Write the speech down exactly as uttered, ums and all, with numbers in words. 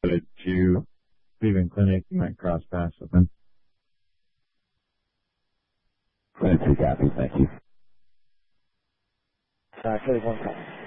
Did you leave in clinic, you might cross paths with him. Clinic two copy, thank you. Uh, thirty-one copy.